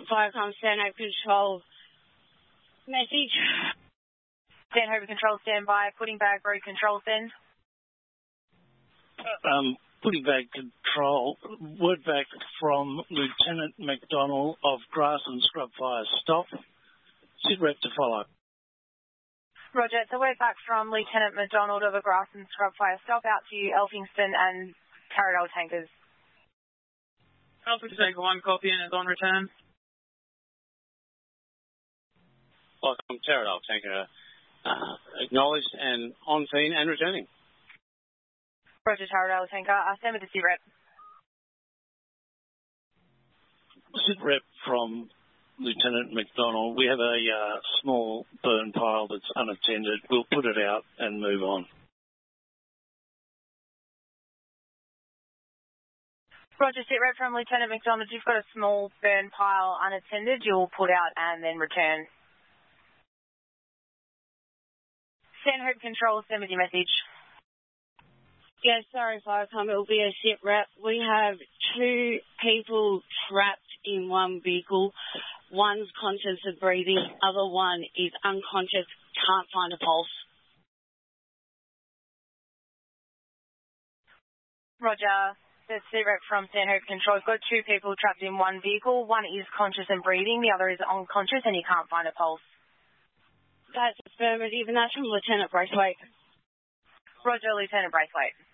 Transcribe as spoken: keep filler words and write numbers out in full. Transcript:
Firecom Stanhope Control. Message. Stanhope Control, stand by. Pudding Bag Road Control, send. Um, Pudding Bag Control, word back from Lieutenant McDonald of Grass and Scrub Fire. Stop. Sit rep to follow. Roger, it's a word back from Lieutenant McDonald of a Grass and Scrub Fire. Stop out to Elphingston and Taradale tankers. Alpha Tanker one, copy and is on return. Welcome, Taradale tanker. Uh, acknowledged and on scene and returning. Roger, Taradale tanker. Uh, stand with the sit rep. Sit rep from Lieutenant McDonald. We have a uh, small burn pile that's unattended. We'll put it out and move on. Roger, sit rep from Lieutenant McDonald. You've got a small burn pile unattended. You'll put out and then return. Stanhope Control, send with your message. Yeah, sorry, Firecom. It'll be a sit rep. We have two people trapped in one vehicle. One's conscious of breathing. Other one is unconscious, can't find a pulse. Roger. The sit rep from Stanhope Control. We've got two people trapped in one vehicle. One is conscious and breathing. The other is unconscious and he can't find a pulse. That's affirmative, and that's from Lieutenant Braithwaite. Roger, Lieutenant Braithwaite.